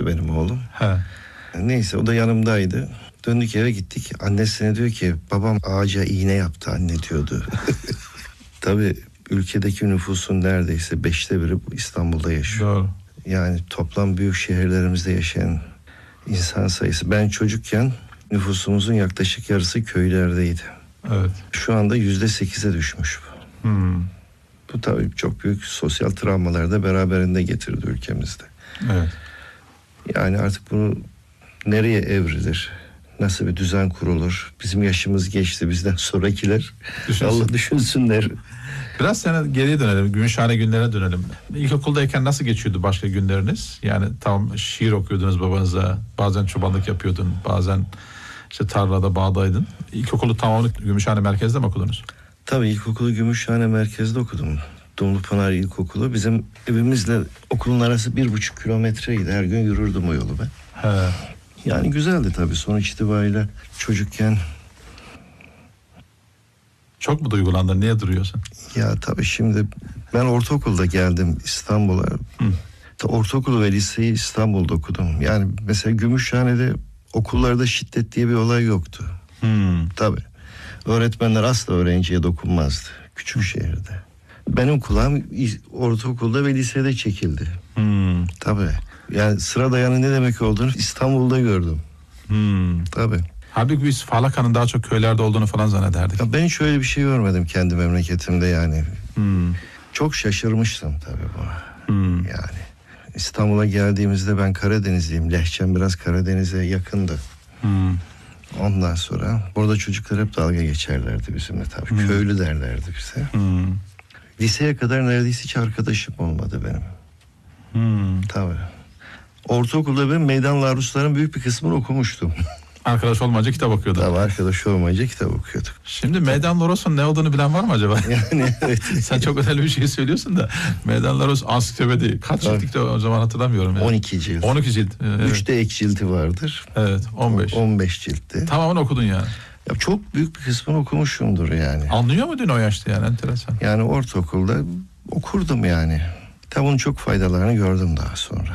düşmüştü benim oğlum. He. Neyse o da yanımdaydı. Döndük eve gittik. Annesine diyor ki babam ağaca iğne yaptı anne diyordu. Tabii ülkedeki nüfusun neredeyse 5'te 1'i İstanbul'da yaşıyor. Doğru. Yani toplam büyük şehirlerimizde yaşayan insan sayısı. Ben çocukken nüfusumuzun yaklaşık yarısı köylerdeydi. Evet. Şu anda %8'e düşmüş bu. Bu tabii çok büyük sosyal travmalar da beraberinde getirdi ülkemizde. Evet. Yani artık bunu nereye evrilir? Nasıl bir düzen kurulur? Bizim yaşımız geçti, bizden sonrakiler Allah düşünsünler. Biraz sene geriye dönelim. Gümüşhane günlerine dönelim. İlkokuldayken nasıl geçiyordu başka günleriniz? Yani tam şiir okuyordunuz babanıza. Bazen çobanlık yapıyordun. Bazen işte tarlada, bağdaydın. İlkokulu tamamını Gümüşhane merkezde mi okudunuz? Tabii ilkokulu Gümüşhane merkezde okudum. Dumlupınar İlkokulu. Bizim evimizle okulun arası 1,5 kilometreydi. Her gün yürürdüm o yolu ben. He. Yani güzeldi tabii sonuç itibariyle çocukken. Çok mu duygulandın? Niye duruyorsun? Ya tabii şimdi ben ortaokulda geldim İstanbul'a. Ortaokulu ve liseyi İstanbul'da okudum. Yani mesela Gümüşhane'de okullarda şiddet diye bir olay yoktu. Tabii. Öğretmenler asla öğrenciye dokunmazdı küçük şehirde. Benim kulağım ortaokulda ve lisede çekildi. Tabii. Yani sıra dayanı ne demek olduğunu İstanbul'da gördüm. Tabii. Halbuki biz Falaka'nın daha çok köylerde olduğunu falan zannederdik. Ya ben hiç öyle bir şey görmedim kendi memleketimde yani. Çok şaşırmıştım tabii bu. Yani İstanbul'a geldiğimizde ben Karadenizliyim. Lehçem biraz Karadeniz'e yakındı. Ondan sonra burada çocuklar hep dalga geçerlerdi bizimle tabii. Köylü derlerdi bize. Liseye kadar neredeyse hiç arkadaşım olmadı benim. Tabii. Ortaokulda ben Meydan Larusların büyük bir kısmını okumuştum. Arkadaş olmayınca kitap okuyordun. Tabii arkadaş olmayınca kitap okuyorduk. Şimdi Meydan Larus'un ne olduğunu bilen var mı acaba? Yani evet. Sen çok önemli bir şey söylüyorsun da. Meydan Larus ansiklopedi. Kaç ciltlikte o zaman hatırlamıyorum. Yani. 12 cilt. 12 cilt. Evet. 3'te ek cilti vardır. Evet 15. 15 ciltti. Tamamını okudun yani. Ya çok büyük bir kısmını okumuşumdur yani. Anlıyor muydun o yaşta yani enteresan. Yani ortaokulda okurdum yani. Tabii bunun çok faydalarını gördüm daha sonra.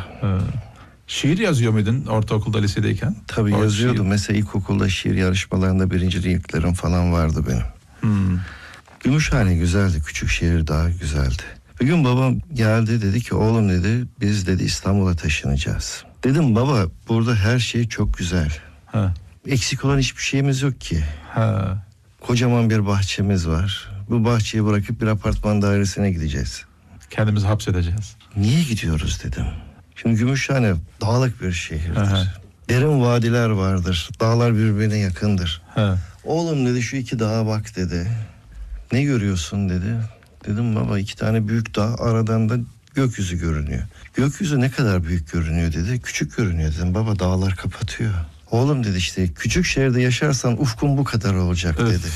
Şiir yazıyor muydun ortaokulda lisedeyken? Tabii yazıyordum. Şiir. Mesela ilkokulda şiir yarışmalarında birinciliklerim falan vardı benim. Gümüşhane güzeldi. Küçük şehir daha güzeldi. Bir gün babam geldi dedi ki oğlum dedi biz dedi İstanbul'a taşınacağız. Dedim baba burada her şey çok güzel. Eksik olan hiçbir şeyimiz yok ki. Kocaman bir bahçemiz var. Bu bahçeyi bırakıp bir apartman dairesine gideceğiz. Kendimizi hapsedeceğiz. Niye gidiyoruz dedim. Şimdi Gümüşhane dağlık bir şehirdir. Derin vadiler vardır. Dağlar birbirine yakındır. Oğlum dedi şu 2 dağa bak dedi. Ne görüyorsun dedi. Dedim baba 2 tane büyük dağ aradan da gökyüzü görünüyor. Gökyüzü ne kadar büyük görünüyor dedi. Küçük görünüyor dedim. Baba dağlar kapatıyor. Oğlum dedi işte küçük şehirde yaşarsan ufkun bu kadar olacak dedi.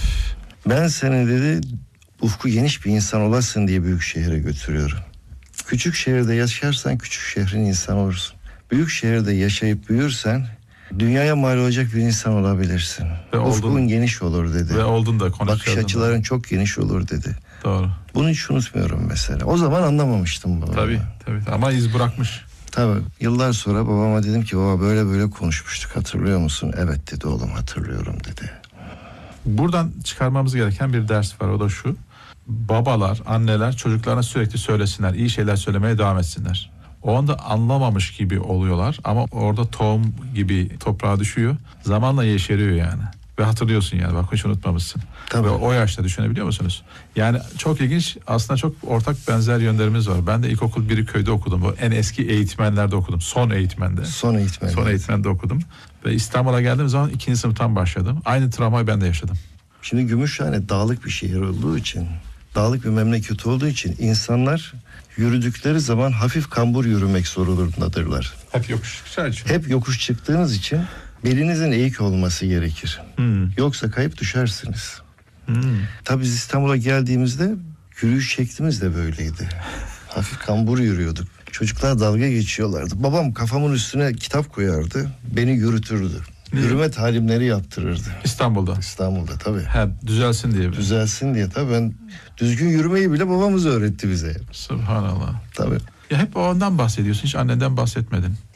Ben seni dedi ufku geniş bir insan olasın diye büyük şehire götürüyorum. Küçük şehirde yaşarsan küçük şehrin insanı olursun. Büyük şehirde yaşayıp büyürsen dünyaya mal olacak bir insan olabilirsin. Ufkun geniş olur dedi. Ve oldun da konuşuyordun. Bakış açıların çok geniş olur dedi. Doğru. Bunu hiç unutmuyorum mesela. O zaman anlamamıştım bunu. Tabii. Ama iz bırakmış. Tabii. Yıllar sonra babama dedim ki baba böyle böyle konuşmuştuk hatırlıyor musun? Evet dedi oğlum hatırlıyorum dedi. Buradan çıkarmamız gereken bir ders var o da şu. Babalar, anneler çocuklarına sürekli söylesinler, iyi şeyler söylemeye devam etsinler. O anda anlamamış gibi oluyorlar ama orada tohum gibi toprağa düşüyor. Zamanla yeşeriyor yani. Ve hatırlıyorsun yani bak hiç unutmamışsın. Tabii. Ve o yaşta düşünebiliyor musunuz? Yani çok ilginç aslında çok ortak benzer yönlerimiz var. Ben de ilkokul 1'i köyde okudum. Bu en eski eğitmenlerde okudum. Son eğitmende okudum. Ve İstanbul'a geldiğim zaman 2. sınıftan başladım. Aynı travmayı ben de yaşadım. Şimdi Gümüşhane dağlık bir şehir olduğu için, dağlık bir memleket olduğu için insanlar yürüdükleri zaman hafif kambur yürümek zorundadırlar. Hep yokuş çıkacağı için. Hep yokuş çıktığınız için belinizin eğik olması gerekir. Yoksa kayıp düşersiniz. Tabii biz İstanbul'a geldiğimizde yürüyüş şeklimiz de böyleydi. Hafif kambur yürüyorduk. Çocuklar dalga geçiyorlardı. Babam kafamın üstüne kitap koyardı. Beni yürütürdü. Yürüme talimleri yaptırırdı. İstanbul'da tabii. Düzelsin diye. Düzelsin diye tabii. Ben düzgün yürümeyi bile babamız öğretti bize. Subhanallah. Tabii. Ya hep ondan bahsediyorsun. Hiç anneden bahsetmedin.